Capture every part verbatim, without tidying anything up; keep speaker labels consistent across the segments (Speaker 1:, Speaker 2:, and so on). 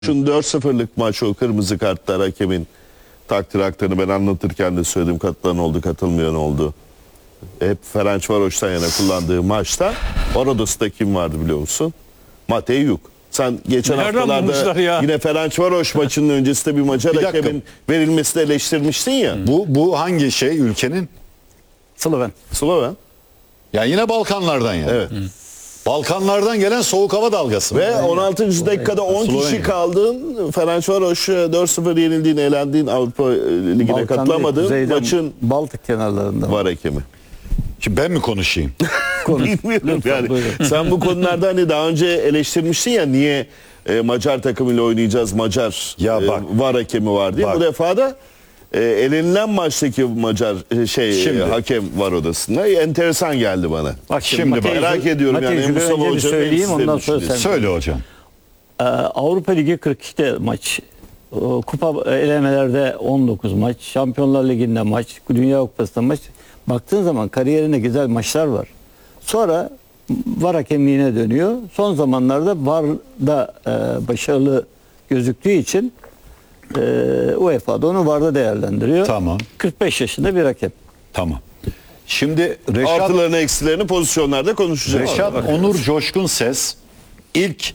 Speaker 1: Şun dört sıfırlık maç, o kırmızı kartlar, hakemin takdir haklarını ben anlatırken de söyledim, katılan oldu, katılmayan oldu. Hep Ferencvaros'tan yana kullandığı maçta Orados'ta kim vardı biliyor musun? Matej Yuk. Sen geçen
Speaker 2: Nereden
Speaker 1: haftalarda
Speaker 2: ya?
Speaker 1: yine Ferencvaros maçının öncesinde bir Macar
Speaker 3: Bir
Speaker 1: hakemin verilmesini eleştirmiştin ya.
Speaker 3: Bu bu hangi şey ülkenin?
Speaker 2: Sloven.
Speaker 1: Sloven.
Speaker 3: Ya yine Balkanlardan yani.
Speaker 1: Evet.
Speaker 3: Balkanlardan gelen soğuk hava dalgası.
Speaker 1: Ve on altıncı dakikada on kişi
Speaker 3: Slovenya.
Speaker 1: kaldığın, Ferencvaros dört sıfır yenildiğin, elendiğin, Avrupa Ligi'ne
Speaker 2: Balkan
Speaker 1: katılamadığın
Speaker 2: değil, kuzeyden,
Speaker 1: maçın
Speaker 2: Baltık kenarlarında.
Speaker 1: var hakemi.
Speaker 3: Şimdi ben mi konuşayım?
Speaker 1: Bilmiyorum
Speaker 2: Lütfen,
Speaker 1: yani.
Speaker 2: buyurun.
Speaker 1: Sen bu konularda hani daha önce eleştirmiştin ya, niye e, Macar takımıyla oynayacağız, Macar
Speaker 3: Ya
Speaker 1: e,
Speaker 3: bak.
Speaker 1: var hakemi var diye.
Speaker 3: Bak.
Speaker 1: Bu defa da e, elenilen maçtaki Macar e, şey
Speaker 3: Şimdi.
Speaker 1: e, hakem var odasında. E, enteresan geldi bana.
Speaker 2: Bak
Speaker 3: Şimdi
Speaker 2: şimdi,
Speaker 3: bak,
Speaker 1: merak ediyorum yani, hem Mustafa
Speaker 2: önce bir
Speaker 1: Hoca'nın hem
Speaker 2: söyleyeyim,
Speaker 1: sizlerin
Speaker 2: ondan sonra sen.
Speaker 1: düşüncesi.
Speaker 3: Söyle hocam.
Speaker 2: Ee, Avrupa Ligi kırk ikide maç. Ee, Kupa elemelerde on dokuz maç. Şampiyonlar Ligi'nde maç. Dünya Kupası'nda maç. Baktığın zaman kariyerinde güzel maçlar var. Sonra var hakemliğine dönüyor. Son zamanlarda VAR'da e, başarılı gözüktüğü için e, UEFA da onu VAR'da değerlendiriyor.
Speaker 3: Tamam.
Speaker 2: kırk beş yaşında bir hakem.
Speaker 3: Tamam. Şimdi Reşat,
Speaker 1: Artılarını eksilerini pozisyonlarda konuşacağız.
Speaker 3: Reşat Onur Coşkun Ses ilk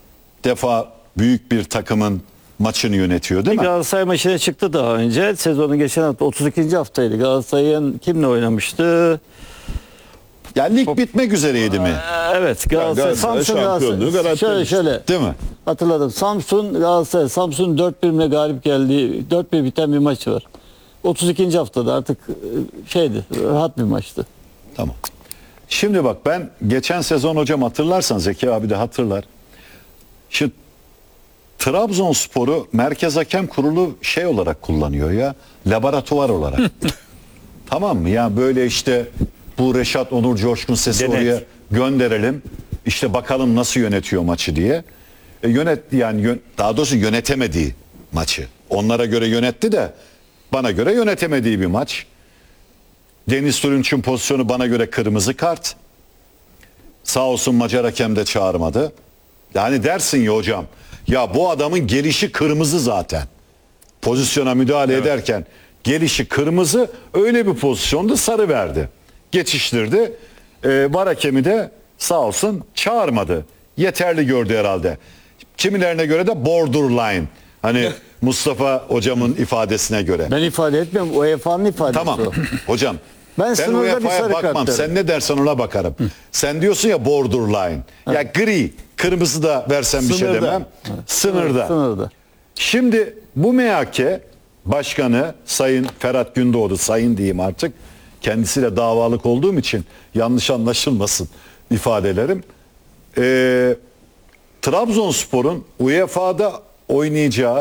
Speaker 3: defa büyük bir takımın maçını yönetiyor değil mi?
Speaker 2: Galatasaray maçına çıktı daha önce. Sezonun geçen hafta otuz ikinci haftaydı. Galatasaray'ın kimle oynamıştı?
Speaker 3: Yani lig bitmek üzereydi mi?
Speaker 2: Ee, Evet, Galatasaray,
Speaker 1: Galatasaray
Speaker 2: Samsun
Speaker 1: şampiyonluğu
Speaker 2: Galatasaray. Şöyle
Speaker 1: garantilemişti.
Speaker 2: şöyle
Speaker 3: Değil mi?
Speaker 2: hatırladım. Samsun Galatasaray, Samsun dört birle galip geldi. dört bir biten bir maç var. otuz ikinci haftada artık e, şeydi, rahat bir maçtı.
Speaker 3: Tamam. Şimdi bak, ben geçen sezon hocam hatırlarsan, Zeki abi de hatırlar. Şu Trabzonspor'u Merkez Hakem Kurulu şey olarak kullanıyor ya, laboratuvar olarak. Tamam mı? Ya böyle işte bu Reşat Onur Coşkun Ses'i
Speaker 2: Denet.
Speaker 3: oraya gönderelim. İşte bakalım nasıl yönetiyor maçı diye. E yönet yani yön, daha doğrusu yönetemediği maçı. Onlara göre yönetti de bana göre yönetemediği bir maç. Deniz Türünç'ün pozisyonu bana göre kırmızı kart. Sağ olsun Macar hakem de çağırmadı. Yani dersin ya hocam, ya bu adamın gelişi kırmızı zaten. Pozisyona müdahale
Speaker 1: Evet.
Speaker 3: ederken gelişi kırmızı, öyle bir pozisyonda sarı verdi. Geçiştirdi. Ee, var hakemi de sağ olsun çağırmadı. Yeterli gördü herhalde. Kimilerine göre de borderline. Hani Mustafa hocamın ifadesine göre.
Speaker 2: Ben ifade etmiyorum. U E F A'nın ifadesi
Speaker 3: Tamam
Speaker 2: o.
Speaker 3: hocam.
Speaker 2: Ben
Speaker 3: Ben,
Speaker 2: sınırda bir
Speaker 3: UEFA'ya
Speaker 2: sarı
Speaker 3: bakmam.
Speaker 2: kart derim.
Speaker 3: Sen ne dersen ona bakarım. Sen diyorsun ya borderline. Ya gri, kırmızı da versen bir şey
Speaker 1: Sınırda.
Speaker 3: demem. Sınırda.
Speaker 2: Sınırda.
Speaker 3: Şimdi bu M H K Başkanı Sayın Ferhat Gündoğdu, sayın diyeyim artık, kendisiyle davalık olduğum için yanlış anlaşılmasın ifadelerim. Ee, Trabzonspor'un U E F A'da oynayacağı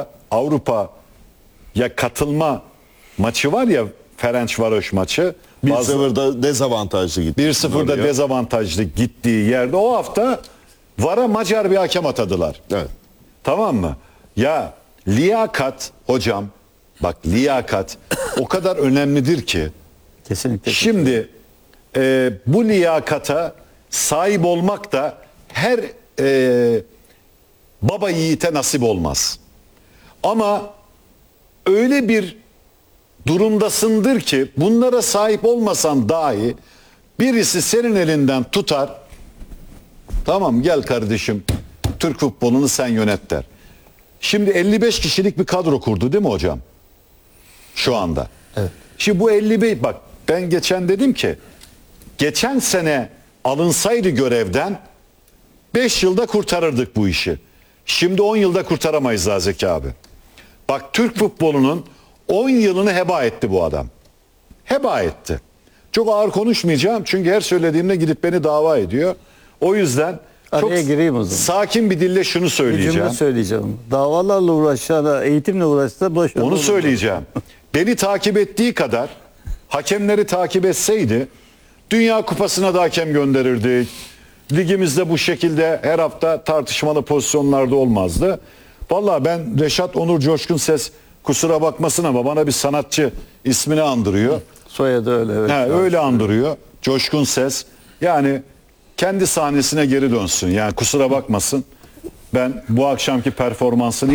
Speaker 3: Avrupa'ya katılma maçı var ya, Ferencvaros maçı.
Speaker 1: bir
Speaker 3: Bazı-
Speaker 1: sıfırda dezavantajlı gitti.
Speaker 3: bir sıfırda
Speaker 1: Oraya.
Speaker 3: dezavantajlı gittiği yerde o hafta VAR'a Macar bir hakem atadılar.
Speaker 1: Evet.
Speaker 3: Tamam mı? Ya liyakat hocam, bak liyakat o kadar önemlidir ki.
Speaker 2: Kesinlikle.
Speaker 3: Şimdi e, bu liyakata sahip olmak da her e, baba yiğite nasip olmaz. Ama öyle bir durumdasındır ki bunlara sahip olmasan dahi birisi senin elinden tutar. Tamam, gel kardeşim, Türk futbolunu sen yönet der. Şimdi elli beş kişilik bir kadro kurdu değil mi hocam? Şu anda.
Speaker 2: Evet.
Speaker 3: Şimdi bu elli beş, bak ben geçen dedim ki geçen sene alınsaydı görevden beş yılda kurtarırdık bu işi. Şimdi on yılda kurtaramayız daha Zeki abi. Bak, Türk futbolunun on yılını heba etti bu adam. Heba etti. Çok ağır konuşmayacağım çünkü her söylediğimde gidip beni dava ediyor. O yüzden çok
Speaker 2: Araya gireyim o zaman.
Speaker 3: sakin bir dille şunu
Speaker 2: Bir
Speaker 3: söyleyeceğim.
Speaker 2: cümle söyleyeceğim. Davalarla uğraşana, eğitimle uğraşsa başarılı
Speaker 3: Onu
Speaker 2: olur.
Speaker 3: söyleyeceğim. Beni takip ettiği kadar hakemleri takip etseydi Dünya Kupası'na da hakem gönderirdik. Ligimizde bu şekilde her hafta tartışmalı pozisyonlarda olmazdı. Vallahi ben Reşat Onur Coşkun Ses, kusura bakmasın ama bana bir sanatçı ismini andırıyor.
Speaker 2: Soyadı öyle. Evet.
Speaker 3: Ha, öyle andırıyor. Coşkun Ses. Yani kendi sahnesine geri dönsün. Yani kusura bakmasın. Ben bu akşamki performansını